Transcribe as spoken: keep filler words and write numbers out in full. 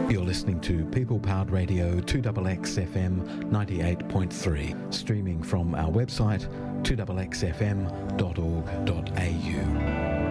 You're listening to People Powered Radio two X X F M ninety-eight point three, streaming from our website two x x f m dot org dot a u.